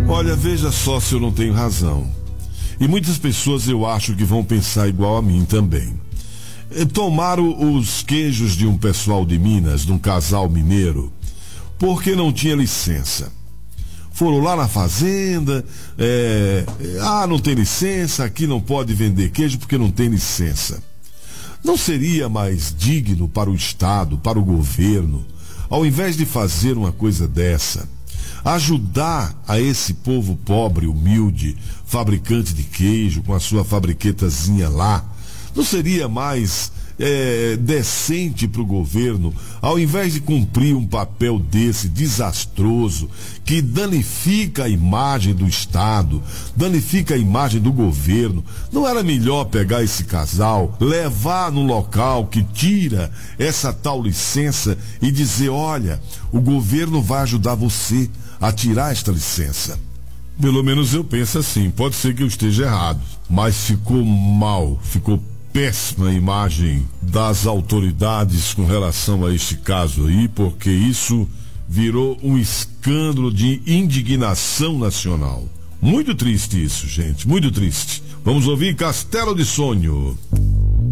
Olha, veja só se eu não tenho razão. E muitas pessoas eu acho que vão pensar igual a mim também. Tomaram os queijos de um pessoal de Minas, de um casal mineiro, porque não tinha licença. Foram lá na fazenda, não tem licença, aqui não pode vender queijo porque não tem licença. Não seria mais digno para o Estado, para o governo, ao invés de fazer uma coisa dessa, ajudar a esse povo pobre, humilde, fabricante de queijo, com a sua fabriquetazinha lá? Não seria mais decente para o governo, ao invés de cumprir um papel desse desastroso, que danifica a imagem do Estado, danifica a imagem do governo? Não era melhor pegar esse casal, levar no local que tira essa tal licença e dizer: olha, o governo vai ajudar você a tirar esta licença? Pelo menos eu penso assim. Pode ser que eu esteja errado, mas ficou mal, ficou péssima a imagem das autoridades com relação a este caso aí, porque isso virou um escândalo de indignação nacional. Muito triste isso, gente, muito triste. Vamos ouvir Castelo de Sonho.